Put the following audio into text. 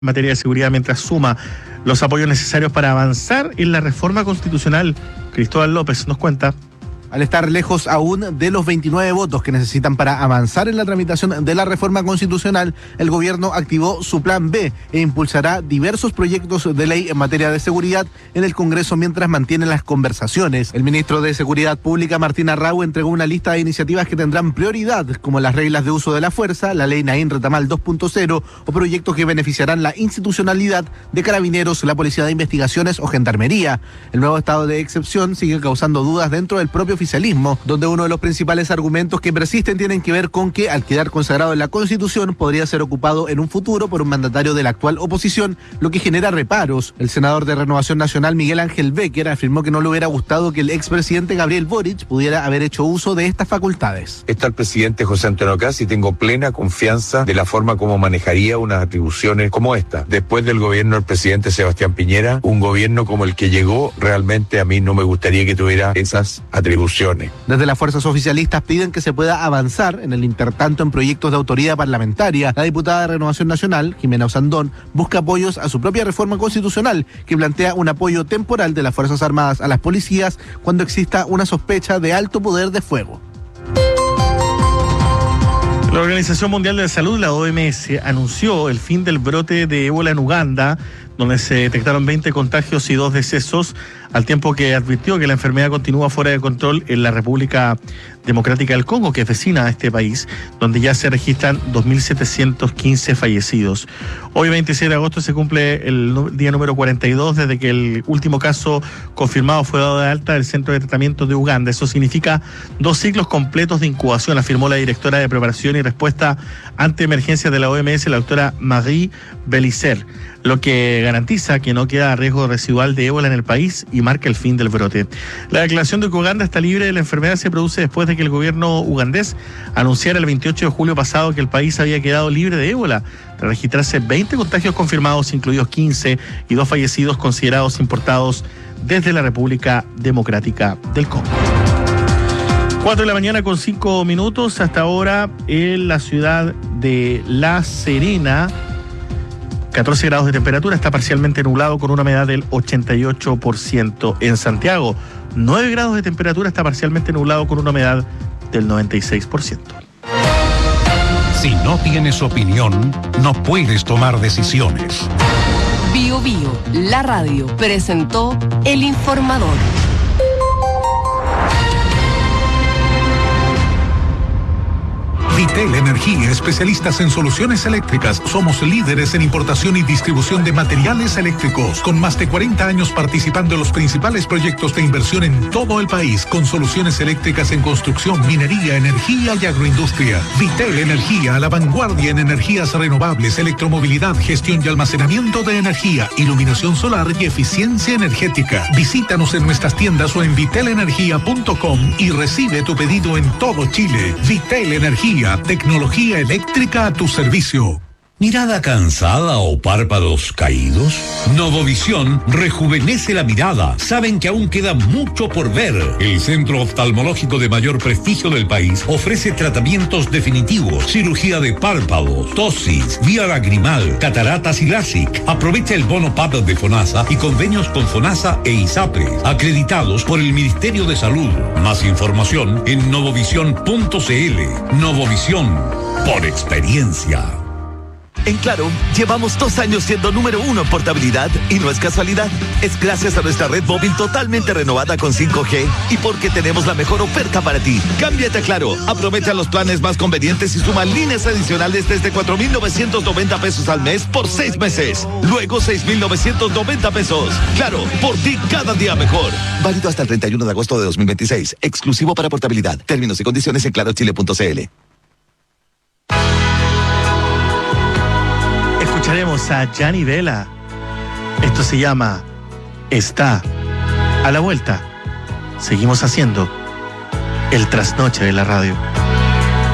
materia de seguridad mientras suma los apoyos necesarios para avanzar en la reforma constitucional. Cristóbal López nos cuenta. Al estar lejos aún de los 29 votos que necesitan para avanzar en la tramitación de la reforma constitucional, el gobierno activó su plan B e impulsará diversos proyectos de ley en materia de seguridad en el Congreso mientras mantiene las conversaciones. El ministro de Seguridad Pública, Martín Arrau, entregó una lista de iniciativas que tendrán prioridad, como las reglas de uso de la fuerza, la ley Naín Retamal 2.0 o proyectos que beneficiarán la institucionalidad de Carabineros, la Policía de Investigaciones o Gendarmería. El nuevo estado de excepción sigue causando dudas dentro del propio oficialismo, donde uno de los principales argumentos que persisten tienen que ver con que, al quedar consagrado en la Constitución, podría ser ocupado en un futuro por un mandatario de la actual oposición, lo que genera reparos. El senador de Renovación Nacional, Miguel Ángel Becker, afirmó que no le hubiera gustado que el expresidente Gabriel Boric pudiera haber hecho uso de estas facultades. Está el presidente José Antonio Kast y tengo plena confianza de la forma como manejaría unas atribuciones como esta. Después del gobierno del presidente Sebastián Piñera, un gobierno como el que llegó, realmente a mí no me gustaría que tuviera esas atribuciones. Desde las fuerzas oficialistas piden que se pueda avanzar en el intertanto en proyectos de autoridad parlamentaria. La diputada de Renovación Nacional, Jimena Osandón, busca apoyos a su propia reforma constitucional, que plantea un apoyo temporal de las Fuerzas Armadas a las policías cuando exista una sospecha de alto poder de fuego. La Organización Mundial de la Salud, la OMS, anunció el fin del brote de ébola en Uganda, donde se detectaron 20 contagios y 2 decesos, al tiempo que advirtió que la enfermedad continúa fuera de control en la República Democrática del Congo, que es vecina a este país, donde ya se registran 2.715 fallecidos. Hoy, 26 de agosto, se cumple el día número 42 desde que el último caso confirmado fue dado de alta del Centro de Tratamiento de Uganda. Eso significa 2 ciclos completos de incubación, afirmó la directora de Preparación y Respuesta ante Emergencias de la OMS, la doctora Marie Bellicer, lo que garantiza que no queda riesgo residual de ébola en el país y marca el fin del brote. La declaración de que Uganda está libre de la enfermedad se produce después de que el gobierno ugandés anunciara el 28 de julio pasado que el país había quedado libre de ébola, tras registrarse 20 contagios confirmados, incluidos 15 y 2 fallecidos considerados importados desde la República Democrática del Congo. 4 de la mañana con 5 minutos, hasta ahora en la ciudad de La Serena. 14 grados de temperatura, está parcialmente nublado con una humedad del 88%. En Santiago, 9 grados de temperatura, está parcialmente nublado con una humedad del 96%. Si no tienes opinión, no puedes tomar decisiones. Bio Bio, la radio, presentó El Informador. Vitel Energía, especialistas en soluciones eléctricas. Somos líderes en importación y distribución de materiales eléctricos, con más de 40 años participando en los principales proyectos de inversión en todo el país, con soluciones eléctricas en construcción, minería, energía y agroindustria. Vitel Energía, a la vanguardia en energías renovables, electromovilidad, gestión y almacenamiento de energía, iluminación solar y eficiencia energética. Visítanos en nuestras tiendas o en vitelenergia.com y recibe tu pedido en todo Chile. Vitel Energía, tecnología eléctrica a tu servicio. ¿Mirada cansada o párpados caídos? Novovisión rejuvenece la mirada. Saben que aún queda mucho por ver. El centro oftalmológico de mayor prestigio del país ofrece tratamientos definitivos, cirugía de párpados, tosis, vía lagrimal, cataratas y LASIK. Aprovecha el bono PAP de FONASA y convenios con FONASA e ISAPRE, acreditados por el Ministerio de Salud. Más información en novovisión.cl. Novovisión, por experiencia. En Claro, llevamos 2 años siendo número 1 en portabilidad y no es casualidad. Es gracias a nuestra red móvil totalmente renovada con 5G y porque tenemos la mejor oferta para ti. Cámbiate a Claro, aprovecha los planes más convenientes y suma líneas adicionales desde 4.990 pesos al mes por 6 meses. Luego 6.990 pesos. Claro, por ti cada día mejor. Válido hasta el 31 de agosto de 2026. Exclusivo para portabilidad. Términos y condiciones en clarochile.cl. Escucharemos a Gianni Vela. Esto se llama Está a la vuelta. Seguimos haciendo el trasnoche de la radio.